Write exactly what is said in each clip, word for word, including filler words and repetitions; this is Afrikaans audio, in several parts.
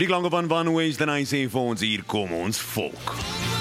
Die klanke van Van West en hy sê vir ons, hier kom ons volk.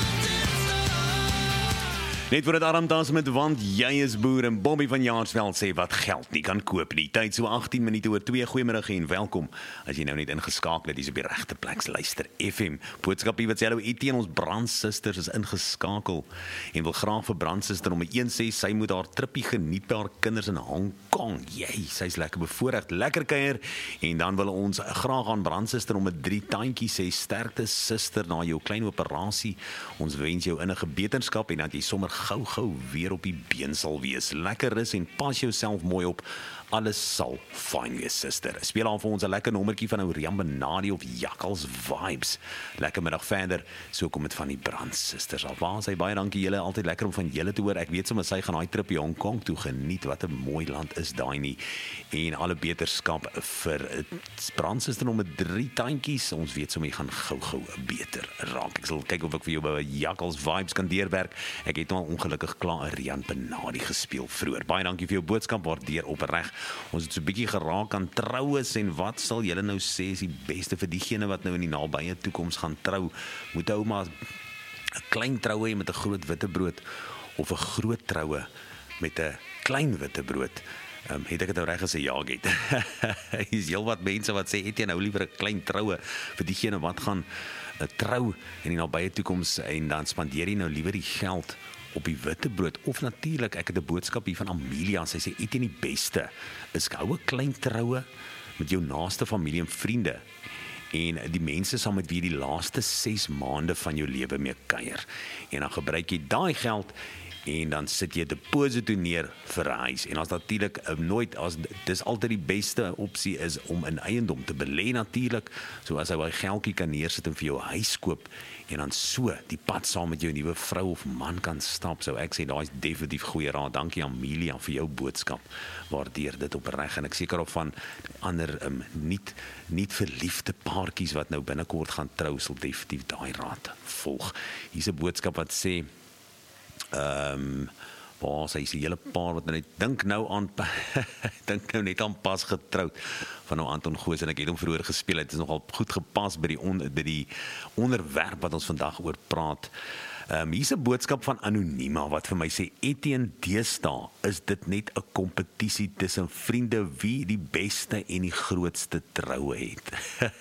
Net voor het armtaas met want jy is boer en Bobby van Jaarsveld sê wat geld nie kan koop nie. Tyd so agttien minute oor twee. Goeiemiddag en welkom. As jy nou net ingeskakel het, dis op die regte plek, luister F M. Boodskapie wat sê hallo Etienne, ons brandsusters is ingeskakel en wil graag vir brandsuster om een sê sy moet haar trippie geniet by haar kinders in Hong Kong. Jy, sy's lekker bevoorreg, lekker kuier en dan wil ons graag aan brandsuster om 'n drie tandjie sê sterkte suster na jou klein operasie. Ons wens jou innige beterskap en dat jy sommer gou gou weer op die been sal wees. Lekker rus en pas jouself mooi op. Alles sal fyn wees, suster. Speel aan vir ons 'n lekker nommertjie van ou Rian Benadi of Jakkals Vibes. Lekker middag verder. So kom dit van die brandsusters af. Waar sy baie dankie julle, altyd lekker om van julle te hoor. Ek weet sommer sy gaan daai trip Hong Kong toe geniet. Wat 'n mooi land is daai nie. En alle beterskap vir brandsuster nommer drie tandjies. Ons weet sommer jy gaan gou-gou beter raak. Ek sal kyk of ek vir jou by Jakkals Vibes kan deurwerk. Ek het nou ongelukkig klaar 'n Rian Benadi gespeel vroeër. Baie dankie vir jou boodskap, waardeer opreg. Ons het so 'n bietjie geraak aan troues en wat sal julle nou sê is die beste vir diegene wat nou in die nabye toekoms gaan trou? Moet ou maar 'n klein troue hê met 'n groot witbrood of 'n groot troue met 'n klein witbrood? Um, het ek het nou reg gesê ja, het. Hy is heel wat mense wat sê het jy nou liewer 'n klein troue vir diegene wat gaan uh, trou in die nabye toekoms en dan spandeer jy nou liewer die geld op die witbrood, of natuurlik, ek het 'n boodskap hier van Amelia, sy sê, eet jy die beste, is hou 'n klein troue met jou naaste familie en vriende, en die mense sal met wie die laaste ses maande van jou lewe mee kuier, en dan gebruik jy daai geld, en dan sit jy 'n deposito neer vir 'n huis, en as natuurlik nooit, as dis altyd die beste opsie is om in eiendom te belê natuurlik, so as hy daai geldjie kan neersit en vir jou huis koop, en dan so die pad saam met jou nuwe vrou of man kan stap, so ek sê daai is definitief goeie raad. Dankie Amelia vir jou boodskap, waardeer dit opreg, en ek seker op van ander um, niet, niet verliefde paartjies wat nou binnekort gaan trou, sal definitief daai raad volg. Hier's 'n boodskap wat sê, Ehm, um, waar sy is die hele paar wat nou net dink nou aan dink nou net aan pas getroud van nou Anton Goos, en ek het hom vroeër gespeel, het is nogal goed gepas by die, on, by die onderwerp wat ons vandag oor praat. Um, hier is 'n boodskap van Anonima wat vir my sê, Etienne, deesdae is dit net 'n kompetisie tussen vriende wie die beste en die grootste troue het.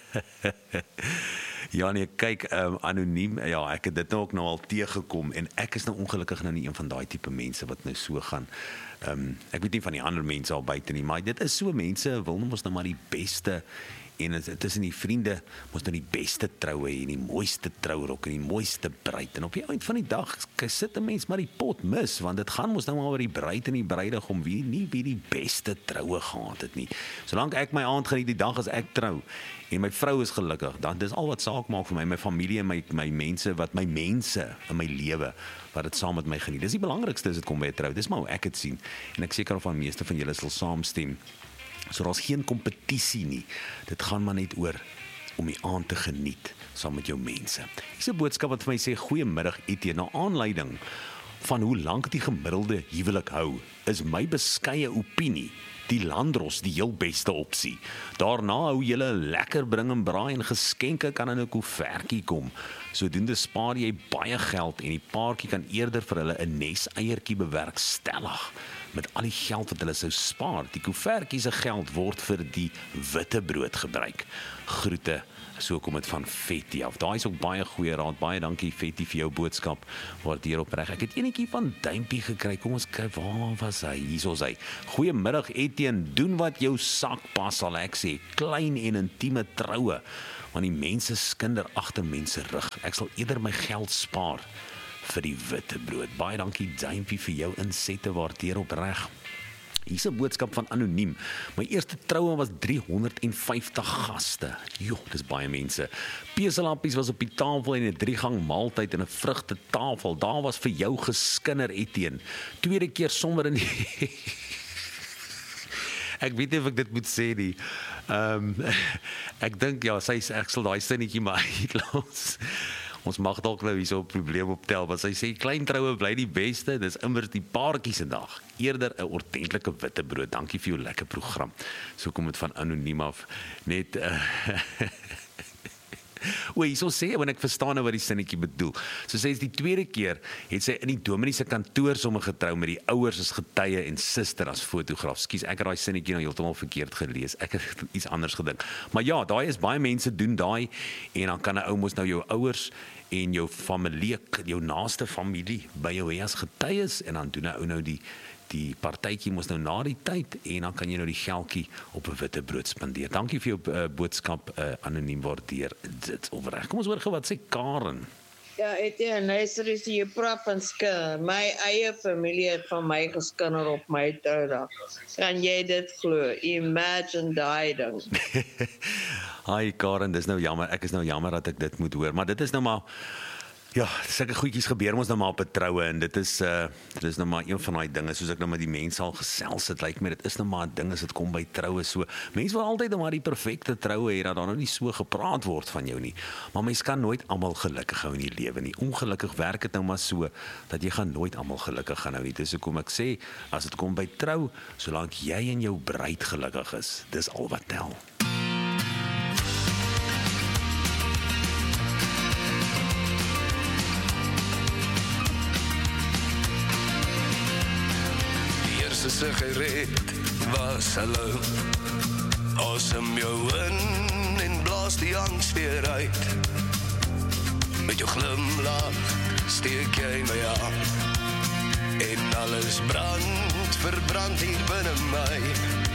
Ja nee, kyk, um, anoniem, ja, ek het dit nou ook nou al teëgekom, en ek is nou ongelukkig nou nie een van daai tipe mense wat nou so gaan, um, ek weet nie van die ander mense al buite nie, maar dit is so, mense wil ons nou maar die beste, en tussen die vriende, ons nou die beste troue, en die mooiste trourok, en die mooiste bruid, en op die eind van die dag, sit 'n mens maar die pot mis, want dit gaan ons nou maar oor die bruid en die bruidegom, wie nie wie die beste troue gehad het nie, solank ek my aand geniet die dag as ek trou, en my vrou is gelukkig, dan dis al wat saak maak vir my, my familie en my, my mense, wat my mense in my lewe, wat dit saam met my geniet, dis die belangrikste as dit kom by 'n trou, dis maar hoe ek het sien, en ek seker of van meeste van julle sal saamstem, so daar's geen kompetisie nie, dit gaan maar net oor om die aand te geniet, saam met jou mense. Hier's 'n boodskap wat vir my sê, goeiemiddag Etienne, na aanleiding van hoe lank die gemiddelde huwelik hou, is my beskeie opinie, die Landros die heel beste opsie. Daarna hou julle lekker bring en braai en geskenke kan in 'n koevertjie kom. Sodoende spaar jy baie geld en die paartjie kan eerder vir hulle 'n nes eiertjie bewerkstellig. Met al die geld wat hulle sou spaar, die koevertjie se geld word vir die witbrood gebruik. Groete. So kom dit van Fetty af. Daai is ook baie goeie raad. Baie dankie Fetty vir jou boodskap. Waardeer opreg. Ek het enetjie van Duimpie gekry. Kom ons kyk, waar was hy? Hier is hy. Goeiemiddag Etienne, doen wat jou sak pas, sal ek sê. Klein en intieme troue, want die mense skinder agter mense rug. Ek sal eerder my geld spaar vir die witbrood. Baie dankie Duimpie vir jou insette, waardeer opreg. Hier's 'n boodskap van Anoniem. My eerste troue was driehonderd en vyftig gaste. Jo, dis baie mense. Peselampies was op die tafel en 'n drie-gang maaltyd en 'n vrugte tafel. Daar was vir jou geskinner Etienne. Tweede keer sommer in die Ek weet nie of ek dit moet sê nie. Um, ek dink ja, sy ek sal daai sinnetjie maar uitlos. Ons mag dalk nou hierso 'n probleem optel, want sy sê klein troue bly die beste, dis immers die paartjie se dag. Eerder 'n ordentlike witbrood. Dankie vir jou lekker program. So kom dit van Anoniem af. Net uh, O, hierso sê, want ek verstaan nou wat die sinnetjie bedoel. So sê is die tweede keer, het sy in die dominee se kantoor sommer getrou met die ouers as getuie en suster as fotograaf. Skus, ek het daai sinnetjie nou heeltemal verkeerd gelees. Ek het iets anders gedink. Maar ja, daai is baie mense doen daai en dan kan 'n ou mos nou jou ouers en jou familie, jou naaste familie by jou hê as getuies en dan doen 'n ou nou die die partytjie mos nou na die tyd en dan kan jy nou die geldjie op 'n witte brood spandeer. Dankie vir jou uh, boodskap, uh, anoniem waardeer dit opreg. Kom ons hoor gou wat sê Karen. Ja, Etienne, luister is jy praat van skinder. My eie familie het van my geskinder op my troudag. Kan jy dit glo? Imagine daai ding. Hi Karen, dis nou jammer. Ek is nou jammer dat ek dit moet hoor, maar dit is nou maar ja, sulke goedjies gebeur ons nou maar op 'n troue en dit is uh dit is nou maar een van daai dinge soos ek nou met die mense al gesels het, lyk my dit is nou maar 'n ding as dit kom by troue so. Mense wil altyd nou maar die perfekte troue hê dat daar nou nie so gepraat word van jou nie. Maar mens kan nooit almal gelukkig hou in die lewe nie. Ongelukkig werk dit nou maar so dat jy gaan nooit almal gelukkig gaan hou nie. Dis hoekom ek sê as dit kom by trou, solank jy en jou bruid gelukkig is, dis al wat tel. Eerste sigaret was hallo. Asem jou in en blaas die angs weer uit. Met jou glimlach steek jy my aan. En alles brand, verbrand hier binne my.